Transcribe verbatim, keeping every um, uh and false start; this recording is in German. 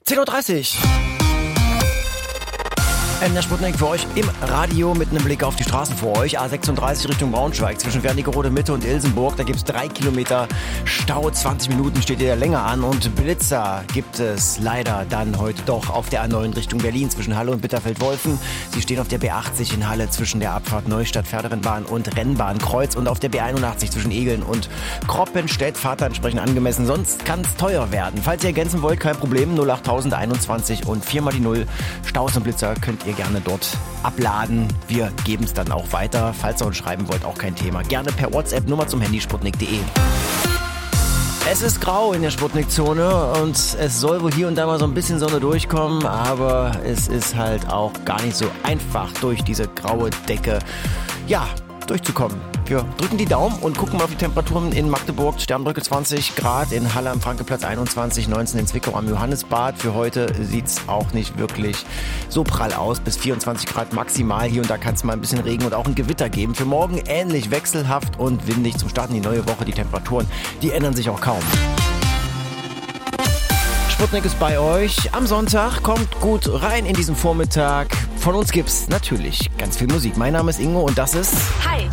zehn Uhr dreißig. Der Sputnik für euch im Radio mit einem Blick auf die Straßen vor euch. A sechsunddreißig Richtung Braunschweig zwischen Wernigerode Mitte und Ilsenburg. Da gibt es drei Kilometer Stau, zwanzig Minuten steht ihr länger an. Und Blitzer gibt es leider dann heute doch auf der A neun Richtung Berlin zwischen Halle und Bitterfeld-Wolfen. Sie stehen auf der B achtzig in Halle zwischen der Abfahrt Neustadt Pferderennbahn und Rennbahnkreuz und auf der B einundachtzig zwischen Egeln und Kroppenstedt. Fahrt da entsprechend angemessen, sonst kann es teuer werden. Falls ihr ergänzen wollt, kein Problem. null acht einundzwanzig und vier mal die null. Staus und Blitzer könnt ihr gerne dort abladen. Wir geben es dann auch weiter. Falls ihr uns schreiben wollt, auch kein Thema. Gerne per WhatsApp, Nummer zum Handy sputnik punkt de. Es ist grau in der Sputnik-Zone und es soll wohl hier und da mal so ein bisschen Sonne durchkommen, aber es ist halt auch gar nicht so einfach durch diese graue Decke, ja, durchzukommen. Wir drücken die Daumen und gucken mal auf die Temperaturen in Magdeburg. Sternbrücke zwanzig Grad, in Halle am Frankeplatz einundzwanzig, neunzehn in Zwickau am Johannesbad. Für heute sieht's auch nicht wirklich so prall aus. Bis vierundzwanzig Grad maximal. Hier und da kann es mal ein bisschen Regen und auch ein Gewitter geben. Für morgen ähnlich wechselhaft und windig zum Starten die neue Woche. Die Temperaturen, die ändern sich auch kaum. Sputnik ist bei euch. Am Sonntag kommt gut rein in diesen Vormittag. Von uns gibt's natürlich ganz viel Musik. Mein Name ist Ingo und das ist... Hi,